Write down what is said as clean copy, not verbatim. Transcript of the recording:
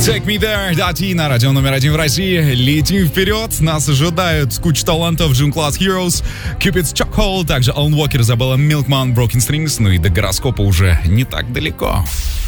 Take Me There, Дати на радио номер 1 в России. Летим вперед. Нас ожидают куча талантов: Gym Class Heroes, Cupid's Chokehold, также Alan Walker, Isabella Milkman, Broken Strings. Ну и до гороскопа уже не так далеко.